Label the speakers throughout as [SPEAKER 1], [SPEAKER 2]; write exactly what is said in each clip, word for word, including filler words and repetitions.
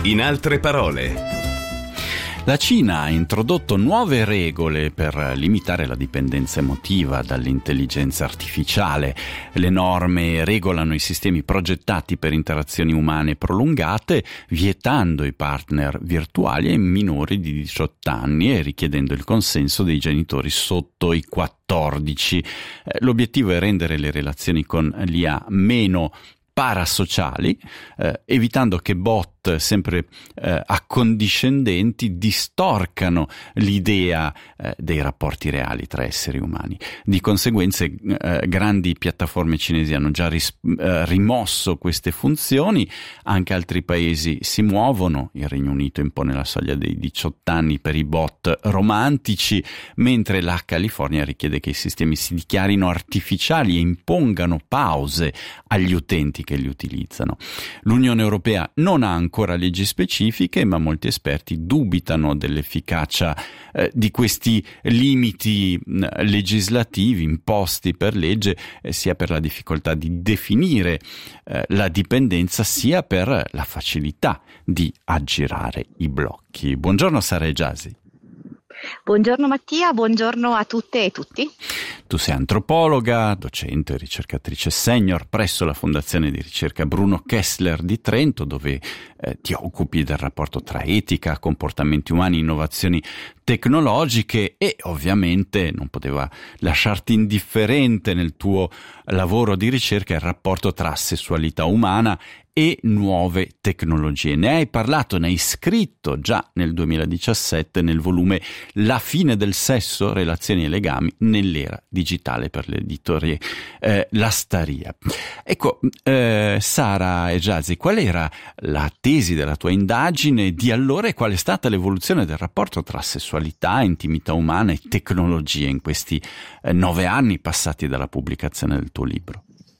[SPEAKER 1] In altre parole,
[SPEAKER 2] la Cina ha introdotto nuove regole per limitare la dipendenza emotiva dall'intelligenza artificiale. Le norme regolano i sistemi progettati per interazioni umane prolungate, vietando i partner virtuali ai minori di diciotto anni e richiedendo il consenso dei genitori sotto i quattordici. L'obiettivo è rendere le relazioni con l'I A meno parasociali, eh, evitando che bot sempre eh, accondiscendenti distorcano l'idea eh, dei rapporti reali tra esseri umani. Di conseguenza eh, grandi piattaforme cinesi hanno già ris- eh, rimosso queste funzioni, anche altri paesi si muovono. Il Regno Unito impone la soglia dei diciotto anni per i bot romantici, mentre la California richiede che i sistemi si dichiarino artificiali e impongano pause agli utenti che li utilizzano. L'Unione Europea non ha ancora leggi specifiche, ma molti esperti dubitano dell'efficacia eh, di questi limiti eh, legislativi imposti per legge, eh, sia per la difficoltà di definire eh, la dipendenza, sia per la facilità di aggirare i blocchi. Buongiorno Sara Ejasi.
[SPEAKER 3] Buongiorno Mattia, buongiorno a tutte e tutti.
[SPEAKER 2] Tu sei antropologa, docente e ricercatrice senior presso la Fondazione di ricerca Bruno Kessler di Trento, dove eh, ti occupi del rapporto tra etica, comportamenti umani, innovazioni tecnologiche, e ovviamente non poteva lasciarti indifferente nel tuo lavoro di ricerca il rapporto tra sessualità umana e nuove tecnologie. Ne hai parlato, ne hai scritto già nel duemiladiciassette nel volume La fine del sesso, relazioni e legami nell'era digitale, per l'editore eh, La Staria. Ecco, eh, Sara Ejasi, qual era la tesi della tua indagine di allora e qual è stata l'evoluzione del rapporto tra sessualità, intimità umana e tecnologie in questi eh, nove anni passati dalla pubblicazione del tuo libro?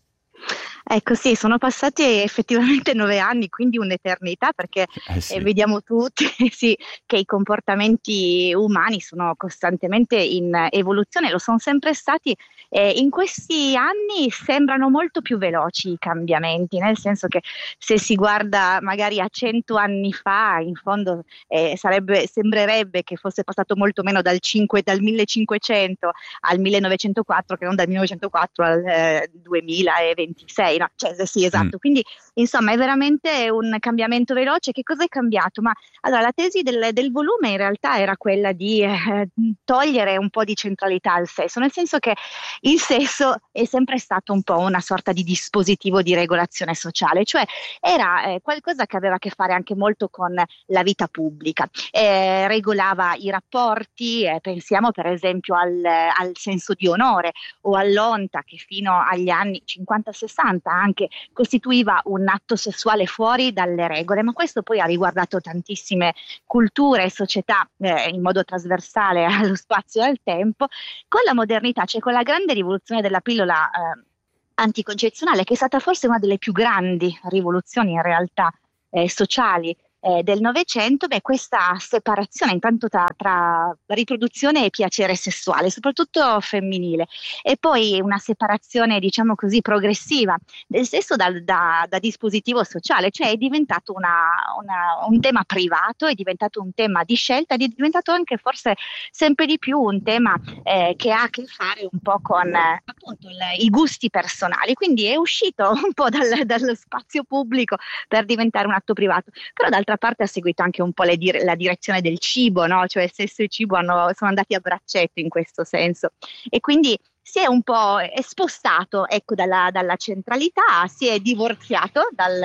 [SPEAKER 3] Ecco, sì, sono passati effettivamente nove anni, quindi un'eternità, perché
[SPEAKER 2] eh sì.
[SPEAKER 3] eh, vediamo tutti sì, che i comportamenti umani sono costantemente in evoluzione, lo sono sempre stati. Eh, in questi anni sembrano molto più veloci i cambiamenti, nel senso che se si guarda magari a cento anni fa, in fondo eh, sarebbe, sembrerebbe che fosse passato molto meno dal, cinque, dal millecinquecento al millenovecentoquattro che non dal millenovecentoquattro al eh, duemilaventisei. No, cioè, sì, esatto. Mm. Quindi insomma è veramente un cambiamento veloce. Che cosa è cambiato? Ma allora la tesi del, del volume in realtà era quella di eh, togliere un po' di centralità al sesso, nel senso che il sesso è sempre stato un po' una sorta di dispositivo di regolazione sociale, cioè era eh, qualcosa che aveva a che fare anche molto con la vita pubblica, eh, regolava i rapporti, eh, pensiamo per esempio al, al senso di onore o all'onta, che fino agli anni cinquanta sessanta anche costituiva un atto sessuale fuori dalle regole, ma questo poi ha riguardato tantissime culture e società eh, in modo trasversale allo spazio e al tempo. Con la modernità, cioè con la grande rivoluzione della pillola eh, anticoncezionale, che è stata forse una delle più grandi rivoluzioni in realtà eh, sociali Eh, del Novecento, beh, questa separazione intanto tra, tra riproduzione e piacere sessuale, soprattutto femminile, e poi una separazione, diciamo così, progressiva del sesso da, da, da dispositivo sociale, cioè è diventato una, una, un tema privato, è diventato un tema di scelta, è diventato anche forse sempre di più un tema eh, che ha a che fare un po' con eh, appunto il, i gusti personali, quindi è uscito un po' dal, dallo spazio pubblico per diventare un atto privato. Però d'altra parte ha seguito anche un po' le dire- la direzione del cibo, no? Cioè sesso e cibo hanno, sono andati a braccetto in questo senso, e quindi si è un po' è spostato, ecco, dalla, dalla centralità, si è divorziato dal,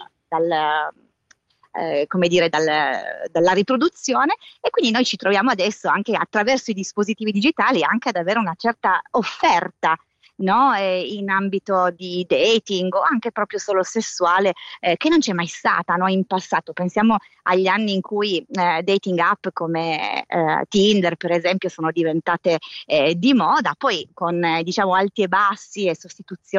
[SPEAKER 3] dal eh, come dire, dal, dalla riproduzione, e quindi noi ci troviamo adesso anche attraverso i dispositivi digitali anche ad avere una certa offerta, no? Eh, in ambito di dating o anche proprio solo sessuale, eh, che non c'è mai stata, no? In passato. Pensiamo agli anni in cui eh, dating app come eh, Tinder per esempio sono diventate eh, di moda, poi con eh, diciamo alti e bassi e sostituzioni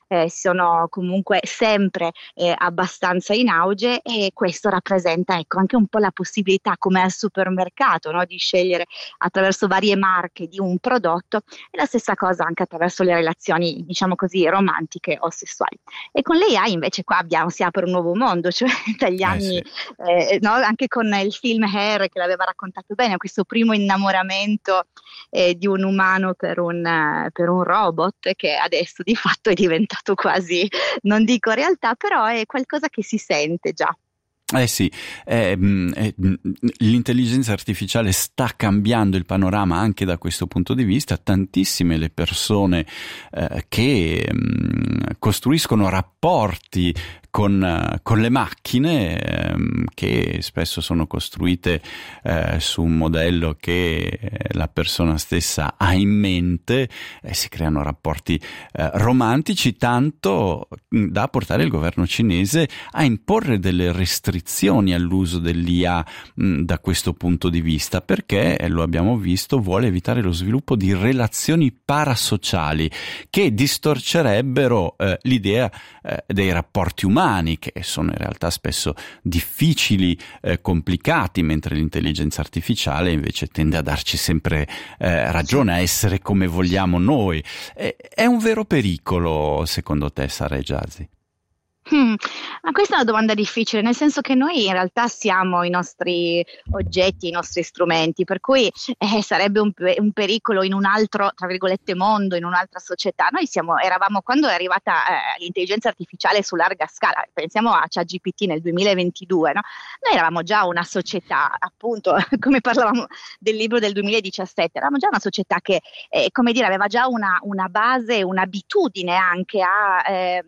[SPEAKER 3] eh, sono comunque sempre eh, abbastanza in auge, e questo rappresenta, ecco, anche un po' la possibilità, come al supermercato, no, di scegliere attraverso varie marche di un prodotto, e la stessa cosa anche attraverso le relazioni, diciamo così, romantiche o sessuali. E con l'A I invece qua abbiamo, si apre un nuovo mondo, cioè dagli
[SPEAKER 2] Eh
[SPEAKER 3] anni,
[SPEAKER 2] sì.
[SPEAKER 3] eh, no, anche con il film Hair, che l'aveva raccontato bene, questo primo innamoramento eh, di un umano per un, eh, per un robot, che adesso di fatto è diventato quasi, non dico realtà, però è qualcosa che si sente già.
[SPEAKER 2] Eh sì, eh, mh, eh, mh, l'intelligenza artificiale sta cambiando il panorama anche da questo punto di vista. Tantissime le persone eh, che mh, costruiscono rapporti con, uh, con le macchine, ehm, che spesso sono costruite eh, su un modello che la persona stessa ha in mente, e si creano rapporti eh, romantici, tanto da portare il governo cinese a imporre delle restrizioni all'uso dell'I A mh, da questo punto di vista, perché, lo abbiamo visto, vuole evitare lo sviluppo di relazioni parasociali che distorcerebbero eh, l'idea eh, dei rapporti umani, che sono in realtà spesso difficili, eh, complicati, mentre l'intelligenza artificiale invece tende a darci sempre eh, ragione, a essere come vogliamo noi. Eh, è un vero pericolo, secondo te, Sara Ejazi?
[SPEAKER 3] Hmm, ma questa è una domanda difficile, nel senso che noi in realtà siamo i nostri oggetti, i nostri strumenti, per cui eh, sarebbe un, pe- un pericolo in un altro, tra virgolette, mondo, in un'altra società. Noi siamo, eravamo, quando è arrivata eh, l'intelligenza artificiale su larga scala, pensiamo a ChatGPT nel duemilaventidue, no? Noi eravamo già una società, appunto, come parlavamo del libro del duemiladiciassette, eravamo già una società che, eh, come dire, aveva già una, una base, un'abitudine anche a... Eh,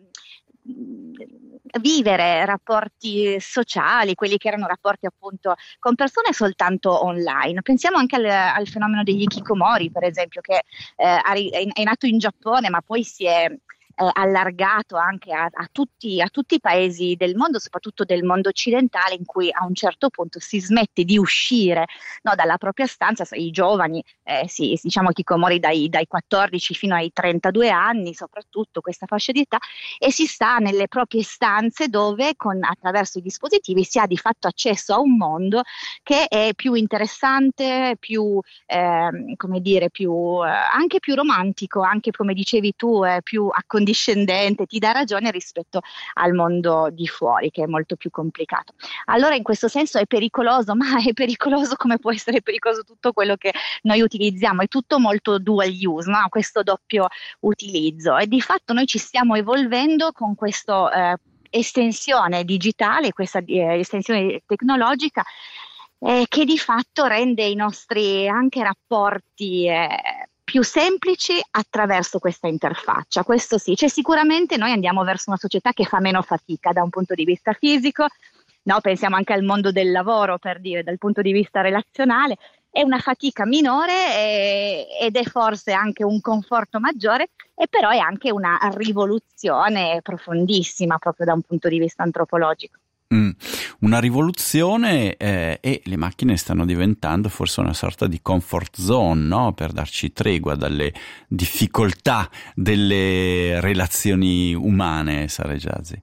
[SPEAKER 3] vivere rapporti sociali, quelli che erano rapporti appunto con persone soltanto online. Pensiamo anche al, al fenomeno degli hikikomori, per esempio, che eh, è, è nato in Giappone, ma poi si è eh, allargato anche a, a, tutti, a tutti i paesi del mondo, soprattutto del mondo occidentale, in cui a un certo punto si smette di uscire, no, dalla propria stanza. I giovani, eh, sì, diciamo hikikomori dai, dai quattordici fino ai trentadue anni, soprattutto questa fascia di età, e si sta nelle proprie stanze, dove con, attraverso i dispositivi si ha di fatto accesso a un mondo che è più interessante, più, eh, come dire, più, eh, anche più romantico, anche come dicevi tu, eh, più accondiscendente, ti dà ragione rispetto al mondo di fuori, che è molto più complicato. Allora in questo senso è pericoloso, ma è pericoloso come può essere pericoloso tutto quello che noi utilizziamo, è tutto molto dual use, no? Questo doppio utilizzo, e di fatto noi ci stiamo evolvendo con questa eh, estensione digitale, questa eh, estensione tecnologica, eh, che di fatto rende i nostri anche rapporti eh, più semplici attraverso questa interfaccia. Questo sì, cioè sicuramente noi andiamo verso una società che fa meno fatica da un punto di vista fisico, no? Pensiamo anche al mondo del lavoro, per dire, dal punto di vista relazionale, è una fatica minore e, ed è forse anche un conforto maggiore, e però è anche una rivoluzione profondissima proprio da un punto di vista antropologico.
[SPEAKER 2] Mm, una rivoluzione, eh, e le macchine stanno diventando forse una sorta di comfort zone, no? Per darci tregua dalle difficoltà delle relazioni umane, Sara Ejazi.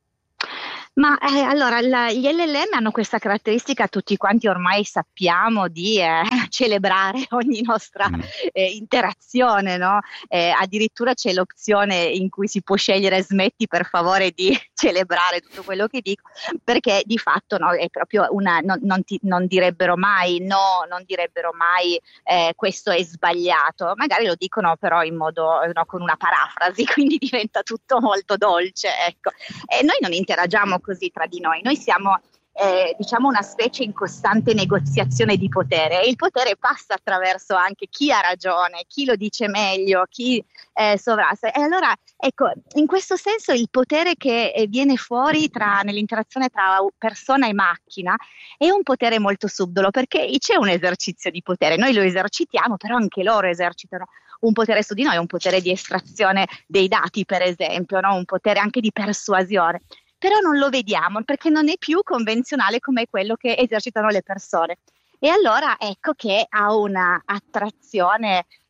[SPEAKER 3] Ma eh, allora la, gli L L M hanno questa caratteristica, tutti quanti ormai sappiamo, di eh, celebrare ogni nostra
[SPEAKER 2] Mm.
[SPEAKER 3] eh, interazione, no? Eh, addirittura c'è l'opzione in cui si può scegliere smetti per favore di celebrare tutto quello che dico, perché di fatto, no, è proprio una, non, non, ti, non direbbero mai no, non direbbero mai eh, questo è sbagliato, magari lo dicono però in modo, no, con una parafrasi, quindi diventa tutto molto dolce, ecco. E noi non interagiamo così tra di noi, noi siamo eh, diciamo una specie in costante negoziazione di potere, e il potere passa attraverso anche chi ha ragione, chi lo dice meglio, chi eh, sovrasta. E allora ecco, in questo senso il potere che eh, viene fuori tra, nell'interazione tra persona e macchina è un potere molto subdolo, perché c'è un esercizio di potere, noi lo esercitiamo, però anche loro esercitano un potere su di noi, un potere di estrazione dei dati, per esempio, no? Un potere anche di persuasione. Però non lo vediamo perché non è più convenzionale come quello che esercitano le persone. E allora ecco che ha una attrazione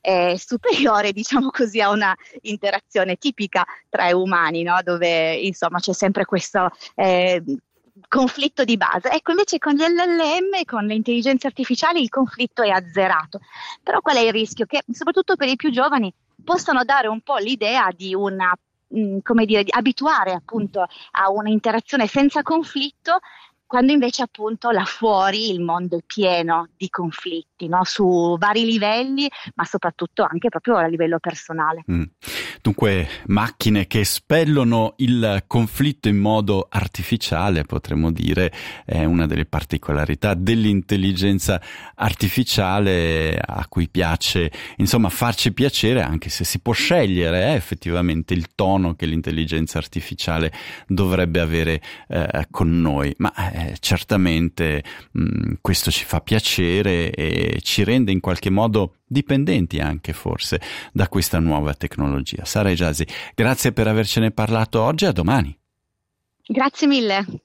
[SPEAKER 3] è superiore, diciamo così, a una interazione tipica tra umani, no? Dove insomma c'è sempre questo eh, conflitto di base. Ecco, invece con gli L L M, con le intelligenze artificiali, il conflitto è azzerato. Però qual è il rischio? Che soprattutto per i più giovani possono dare un po' l'idea di una, mh, come dire, di abituare appunto a un'interazione senza conflitto, quando invece appunto là fuori il mondo è pieno di conflitti, no? Su vari livelli, ma soprattutto anche proprio a livello personale.
[SPEAKER 2] Mm. Dunque, macchine che espellono il conflitto in modo artificiale, potremmo dire, è una delle particolarità dell'intelligenza artificiale, a cui piace, insomma, farci piacere, anche se si può scegliere eh, effettivamente il tono che l'intelligenza artificiale dovrebbe avere eh, con noi. Ma eh, certamente mh, questo ci fa piacere e ci rende in qualche modo dipendenti anche forse da questa nuova tecnologia. Sara Hijazi, grazie per avercene parlato oggi, a domani.
[SPEAKER 3] Grazie mille.